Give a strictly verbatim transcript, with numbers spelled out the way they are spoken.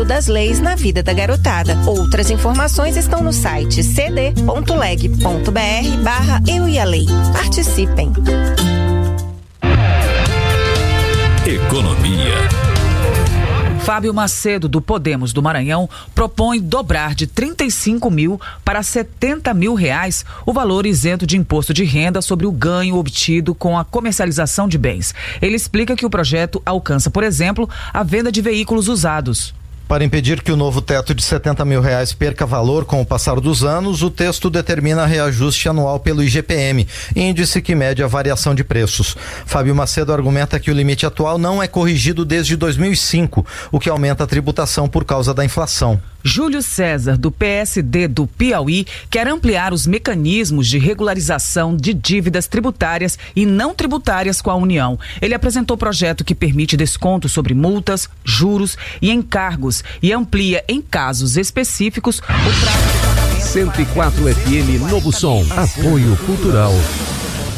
das leis na vida da garotada. Outras informações estão no site cd ponto leg ponto br barra eu e a lei. Participem. Economia. Fábio Macedo, do Podemos do Maranhão, propõe dobrar de trinta e cinco mil para setenta mil reais o valor isento de imposto de renda sobre o ganho obtido com a comercialização de bens. Ele explica que o projeto alcança, por exemplo, a venda de veículos usados. Para impedir que o novo teto de setenta mil reais perca valor com o passar dos anos, o texto determina reajuste anual pelo I G P M, índice que mede a variação de preços. Fábio Macedo argumenta que o limite atual não é corrigido desde dois mil e cinco, o que aumenta a tributação por causa da inflação. Júlio César, do P S D do Piauí, quer ampliar os mecanismos de regularização de dívidas tributárias e não tributárias com a União. Ele apresentou projeto que permite desconto sobre multas, juros e encargos e amplia, em casos específicos, o prazo de pagamento. cento e quatro F M Novo Som. Apoio Cultural.